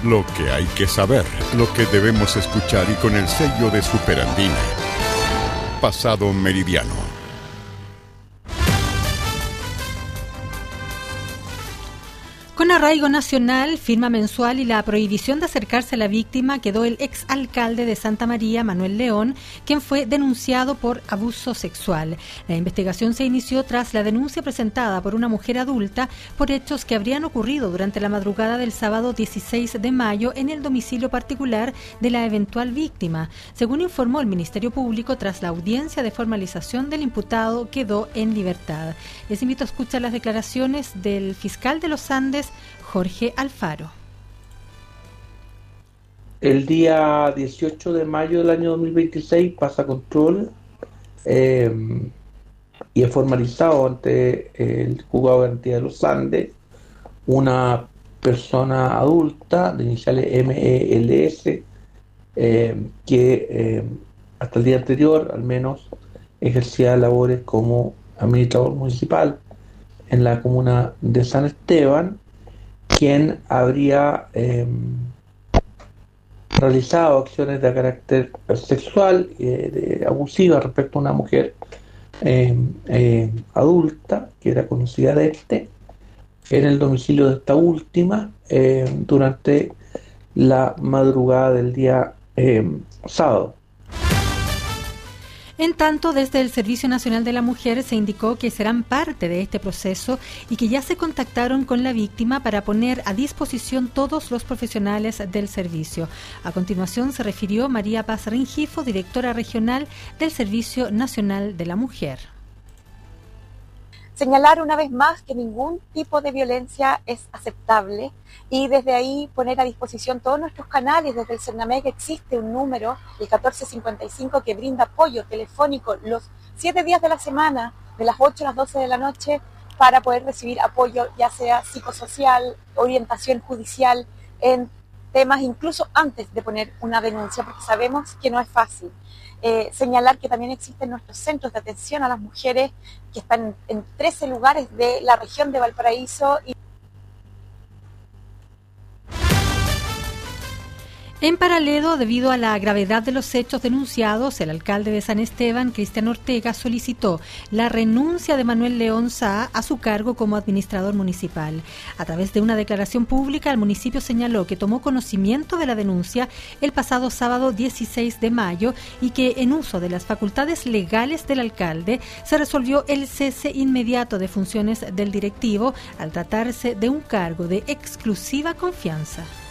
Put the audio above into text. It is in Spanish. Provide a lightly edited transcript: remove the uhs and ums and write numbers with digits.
Lo que hay que saber, lo que debemos escuchar y con el sello de Superandina. Pasado Meridiano. Con arraigo nacional, firma mensual y la prohibición de acercarse a la víctima quedó el exalcalde de Santa María, Manuel León, quien fue denunciado por abuso sexual. La investigación se inició tras la denuncia presentada por una mujer adulta por hechos que habrían ocurrido durante la madrugada del sábado 16 de mayo en el domicilio particular de la eventual víctima. Según informó el Ministerio Público, tras la audiencia de formalización del imputado, quedó en libertad. Les invito a escuchar las declaraciones del fiscal de los Andes, Jorge Alfaro. El día 18 de mayo del año 2026 pasa a control y es formalizado ante el Juzgado de Garantía de los Andes una persona adulta de iniciales MELS que hasta el día anterior al menos ejercía labores como administrador municipal en la comuna de San Esteban, quien habría realizado acciones de carácter sexual abusiva respecto a una mujer adulta que era conocida de en el domicilio de esta última durante la madrugada del día sábado. En tanto, desde el Servicio Nacional de la Mujer se indicó que serán parte de este proceso y que ya se contactaron con la víctima para poner a disposición todos los profesionales del servicio. A continuación se refirió María Paz Rengifo, directora regional del Servicio Nacional de la Mujer. Señalar una vez más que ningún tipo de violencia es aceptable y desde ahí poner a disposición todos nuestros canales. Desde el CERNAMEC existe un número, el 1455, que brinda apoyo telefónico los 7 días de la semana, de las 8 a las 12 de la noche, para poder recibir apoyo, ya sea psicosocial, orientación judicial, en temas incluso antes de poner una denuncia, porque sabemos que no es fácil. Señalar que también existen nuestros centros de atención a las mujeres que están en 13 lugares de la región de Valparaíso. En paralelo, debido a la gravedad de los hechos denunciados, el alcalde de San Esteban, Cristian Ortega, solicitó la renuncia de Manuel León Saa a su cargo como administrador municipal. A través de una declaración pública, el municipio señaló que tomó conocimiento de la denuncia el pasado sábado 16 de mayo y que, en uso de las facultades legales del alcalde, se resolvió el cese inmediato de funciones del directivo al tratarse de un cargo de exclusiva confianza.